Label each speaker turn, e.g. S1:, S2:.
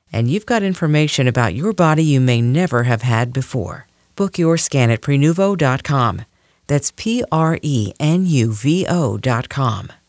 S1: And you've got information about your body you may never have had before. Book your scan at Prenuvo.com. That's Prenuvo.com.